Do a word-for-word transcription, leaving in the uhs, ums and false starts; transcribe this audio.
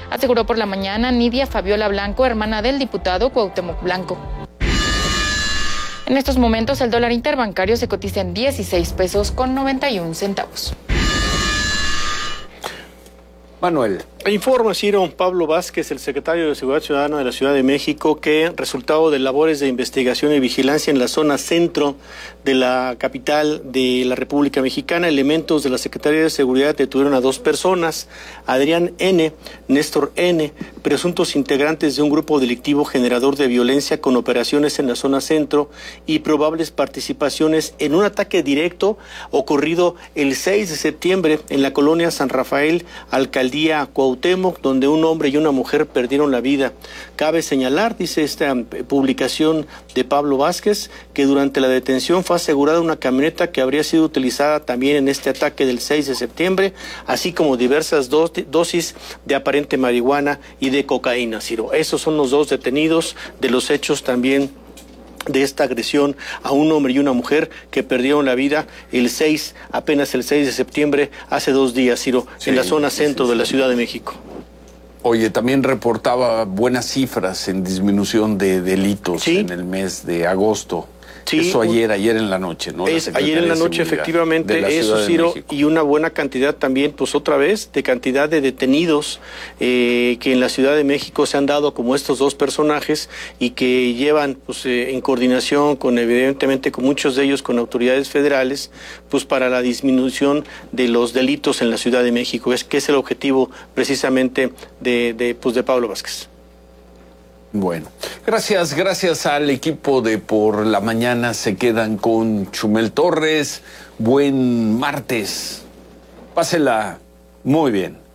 aseguró por la mañana Nidia Fabiola Blanco, hermana del diputado Cuauhtémoc Blanco. En estos momentos el dólar interbancario se cotiza en dieciséis pesos con noventa y un centavos. Manuel. Informa Ciro Pablo Vázquez, el secretario de Seguridad Ciudadana de la Ciudad de México, que resultado de labores de investigación y vigilancia en la zona centro de la capital de la República Mexicana, elementos de la Secretaría de Seguridad detuvieron a dos personas, Adrián N., Néstor N., presuntos integrantes de un grupo delictivo generador de violencia con operaciones en la zona centro y probables participaciones en un ataque directo ocurrido el seis de septiembre en la colonia San Rafael, alcaldía Cuauhtémoc, donde un hombre y una mujer perdieron la vida. Cabe señalar, dice esta publicación de Pablo Vázquez, que durante la detención fue asegurada una camioneta que habría sido utilizada también en este ataque del seis de septiembre, así como diversas dos, dosis de aparente marihuana y de cocaína, Ciro. Esos son los dos detenidos de los hechos también de esta agresión a un hombre y una mujer que perdieron la vida el seis, apenas el seis de septiembre, hace dos días, Ciro, sí, en la zona centro sí, sí, sí. de la Ciudad de México. Oye, también reportaba buenas cifras en disminución de delitos ¿Sí? en el mes de agosto. Sí, Eso ayer, ayer en la noche, ¿no? Es, ayer en la noche, efectivamente, eso, Ciro, y una buena cantidad también, pues otra vez, de cantidad de detenidos eh, que en la Ciudad de México se han dado como estos dos personajes y que llevan, pues, eh, en coordinación con, evidentemente, con muchos de ellos, con autoridades federales, pues, para la disminución de los delitos en la Ciudad de México, es que es el objetivo, precisamente, de, de, pues, de Pablo Vázquez. Bueno, gracias, gracias al equipo de Por la Mañana. Se quedan con Chumel Torres. Buen martes. Pásela muy bien.